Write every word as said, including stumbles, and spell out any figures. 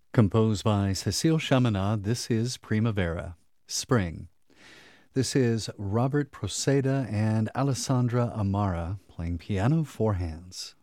Composed by Cecile Chaminade, this is Primavera, Spring. This is Robert Proceda and Alessandra Amara playing piano four hands.